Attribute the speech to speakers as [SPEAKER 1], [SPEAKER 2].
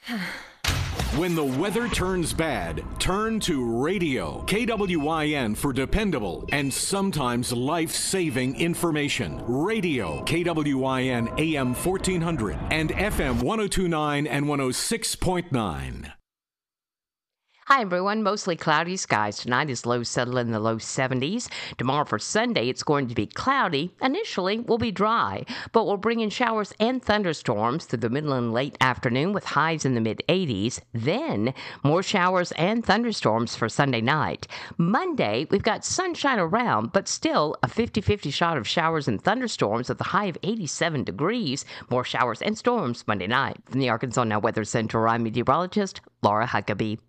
[SPEAKER 1] When the weather turns bad, turn to radio. KWYN for dependable and sometimes life-saving information. Radio, KWYN AM 1400 and FM 1029 and 106.9.
[SPEAKER 2] Hi, everyone. Mostly cloudy skies. Tonight is low settle in the low 70s. Tomorrow for Sunday, it's going to be cloudy. Initially, will be dry, but we'll bring in showers and thunderstorms through the middle and late afternoon with highs in the mid-80s. Then, more showers and thunderstorms for Sunday night. Monday, we've got sunshine around, but still a 50-50 shot of showers and thunderstorms with a high of 87 degrees. More showers and storms Monday night. From the Arkansas Now Weather Center, I'm meteorologist Laura Huckabee.